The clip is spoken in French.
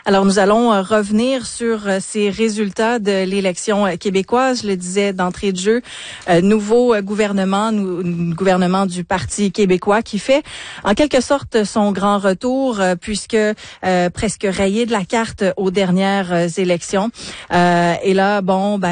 Alors, nous allons revenir sur ces résultats de l'élection québécoise. Je le disais d'entrée de jeu, nouveau gouvernement, gouvernement du Parti québécois qui fait en quelque sorte son grand retour puisque presque rayé de la carte aux dernières élections. Et là,